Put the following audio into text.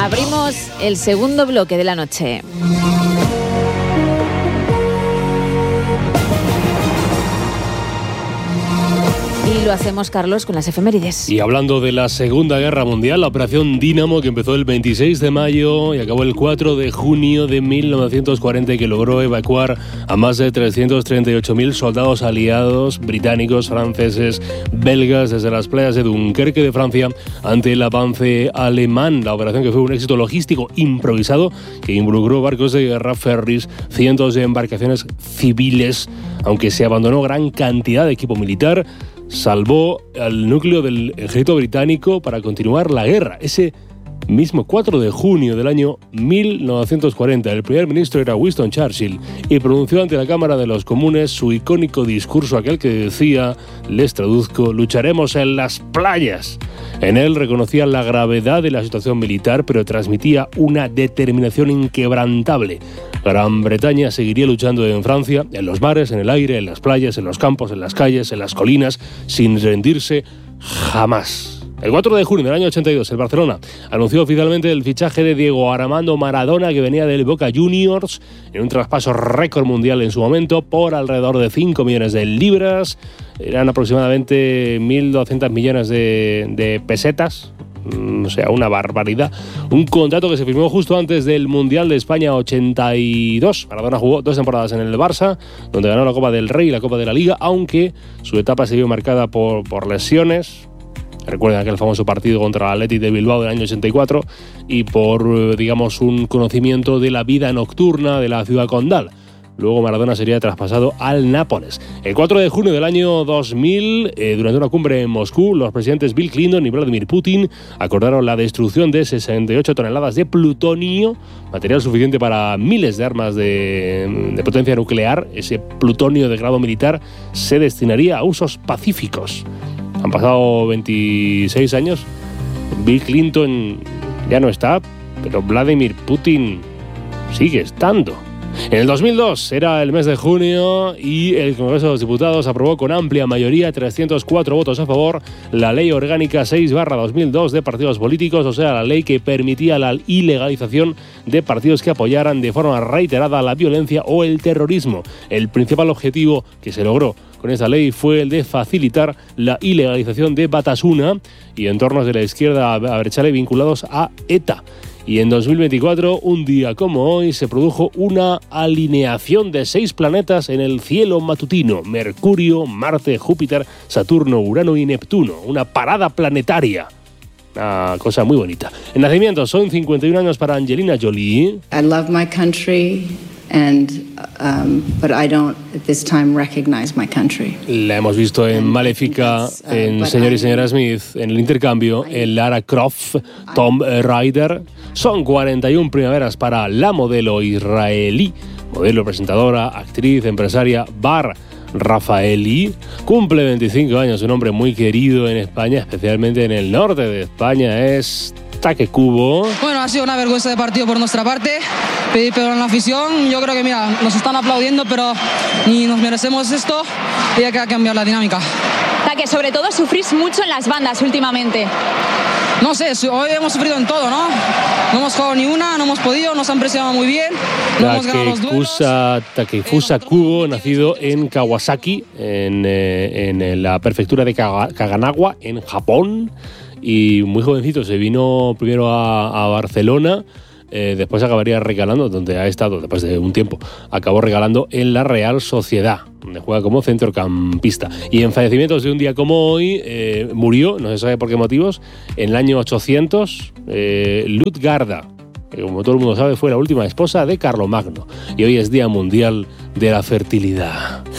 Abrimos el segundo bloque de la noche. Y lo hacemos, Carlos, con las efemérides. Y hablando de la Segunda Guerra Mundial, la Operación Dínamo, que empezó el 26 de mayo y acabó el 4 de junio de 1940, y que logró evacuar a más de 338.000 soldados aliados, británicos, franceses, belgas, desde las playas de Dunkerque de Francia ante el avance alemán. La operación, que fue un éxito logístico improvisado que involucró barcos de guerra, ferries, cientos de embarcaciones civiles, aunque se abandonó gran cantidad de equipo militar, salvó al núcleo del ejército británico para continuar la guerra. Ese mismo 4 de junio del año 1940, el primer ministro era Winston Churchill y pronunció ante la Cámara de los Comunes su icónico discurso, aquel que decía, les traduzco, lucharemos en las playas. En él reconocía la gravedad de la situación militar, pero transmitía una determinación inquebrantable. Gran Bretaña seguiría luchando en Francia, en los mares, en el aire, en las playas, en los campos, en las calles, en las colinas, sin rendirse jamás. El 4 de junio del año 82, el Barcelona anunció oficialmente el fichaje de Diego Armando Maradona, que venía del Boca Juniors, en un traspaso récord mundial en su momento por alrededor de 5 millones de libras. Eran aproximadamente 1.200 millones de pesetas. O sea, una barbaridad. Un contrato que se firmó justo antes del Mundial de España 82. Maradona jugó 2 temporadas en el Barça, donde ganó la Copa del Rey y la Copa de la Liga, aunque su etapa se vio marcada por lesiones. Recuerden aquel famoso partido contra el Athletic de Bilbao del año 84 y por, digamos, un conocimiento de la vida nocturna de la ciudad condal. Luego Maradona sería traspasado al Nápoles. El 4 de junio del año 2000, durante una cumbre en Moscú, los presidentes Bill Clinton y Vladimir Putin acordaron la destrucción de 68 toneladas de plutonio, material suficiente para miles de armas de potencia nuclear. Ese plutonio de grado militar se destinaría a usos pacíficos. Han pasado 26 años, Bill Clinton ya no está, pero Vladimir Putin sigue estando. En el 2002 era el mes de junio y el Congreso de los Diputados aprobó con amplia mayoría, 304 votos a favor, la Ley Orgánica 6/2002 de partidos políticos, o sea, la ley que permitía la ilegalización de partidos que apoyaran de forma reiterada la violencia o el terrorismo. El principal objetivo que se logró con esta ley fue el de facilitar la ilegalización de Batasuna y entornos de la izquierda abertzale vinculados a ETA. Y en 2024, un día como hoy, se produjo una alineación de 6 planetas en el cielo matutino: Mercurio, Marte, Júpiter, Saturno, Urano y Neptuno. Una parada planetaria. Una cosa muy bonita. En nacimiento son 51 años para Angelina Jolie. I love my country. But I don't at this time recognize my country. La hemos visto en Maléfica, en Señor y Señora Smith, en El Intercambio, en Lara Croft, Tomb Raider. Son 41 primaveras para la modelo israelí, modelo, presentadora, actriz, empresaria Bar Rafaeli. Cumple 25 años, un hombre muy querido en España, especialmente en el norte de España. Es Take Kubo. Bueno, ha sido una vergüenza de partido por nuestra parte. Pedir perdón a la afición. Yo creo que, mira, nos están aplaudiendo, pero ni nos merecemos esto y hay que cambiar la dinámica. Take, sobre todo sufrís mucho en las bandas últimamente. No sé, hoy hemos sufrido en todo, ¿no? No hemos jugado ni una, no hemos podido, nos han presionado muy bien. No hemos ganado los duelos. Takefusa Kubo, nacido en Kawasaki, en la prefectura de Kaganawa, en Japón. Y muy jovencito se vino primero a Barcelona, después acabaría regalando, donde ha estado después de un tiempo, acabó regalando en la Real Sociedad, donde juega como centrocampista. Y en fallecimientos de un día como hoy, murió, no se sabe por qué motivos, en el año 800, Lutgarda, que como todo el mundo sabe fue la última esposa de Carlomagno. Y hoy es Día Mundial de la Fertilidad.